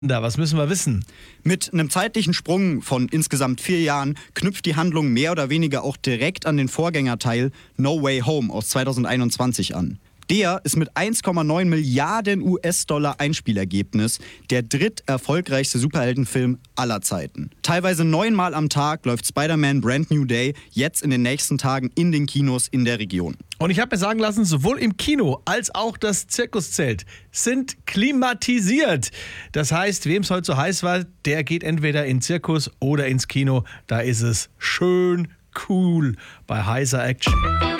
Was müssen wir wissen? Mit einem zeitlichen Sprung von insgesamt 4 Jahren knüpft die Handlung mehr oder weniger auch direkt an den Vorgängerteil No Way Home aus 2021 an. Der ist mit 1,9 Milliarden US-Dollar Einspielergebnis der dritterfolgreichste Superheldenfilm aller Zeiten. Teilweise 9-mal am Tag läuft Spider-Man Brand New Day jetzt in den nächsten Tagen in den Kinos in der Region. Und ich habe mir sagen lassen, sowohl im Kino als auch das Zirkuszelt sind klimatisiert. Das heißt, wem es heute so heiß war, der geht entweder in den Zirkus oder ins Kino. Da ist es schön cool bei heißer Action.